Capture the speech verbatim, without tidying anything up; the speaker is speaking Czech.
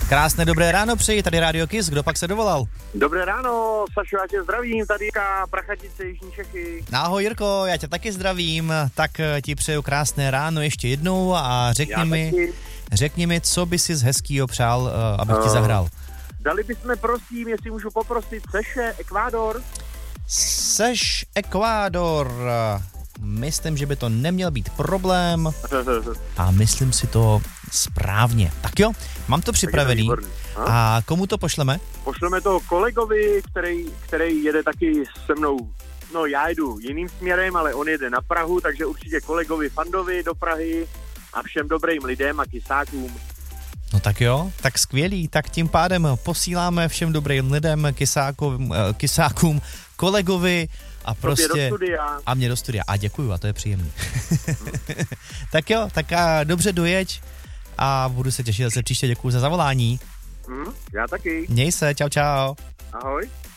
Krásné dobré ráno přeji, tady Radio Kiss, kdo pak se dovolal? Dobré ráno, Sašo, já tě zdravím, tady Jirka, Prachatice, Jižní Čechy. Ahoj Jirko, já tě taky zdravím, tak ti přeju krásné ráno ještě jednou a řekni mi, řekni mi, co by si z hezkýho přál, abych uh, ti zahrál. Dali bychom, prosím, jestli můžu poprosit, Seše, Ekvádor. Seš Ekvádor, myslím, že by to neměl být problém a myslím si to správně. Tak jo, mám to připravený. A komu to pošleme? Pošleme to kolegovi, který, který jede taky se mnou. No já jdu jiným směrem, ale on jede na Prahu, takže určitě kolegovi Fandovi do Prahy a všem dobrým lidem a kysákům. No tak jo, tak skvělý, tak tím pádem posíláme všem dobrým lidem, kysákům, kysákům kolegovi a prostě... A mě do studia. A děkuju, a to je příjemný. Hmm. Tak jo, tak a dobře dojeď a budu se těšit zase příště, děkuju za zavolání. Hmm, já taky. Měj se, čau čau. Ahoj.